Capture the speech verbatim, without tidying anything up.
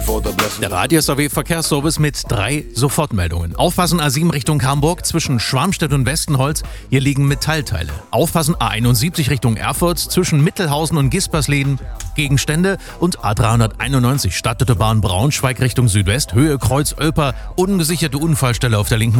Der Radius A W Verkehrsservice mit drei Sofortmeldungen. Aufpassen A sieben Richtung Hamburg zwischen Schwarmstedt und Westenholz. Hier liegen Metallteile. Aufpassen A einundsiebzig Richtung Erfurt zwischen Mittelhausen und Gispersleden. Gegenstände und A dreihunderteinundneunzig Stadtautobahn Braunschweig Richtung Südwest. Höhe Kreuz Olper. Ungesicherte Unfallstelle auf der linken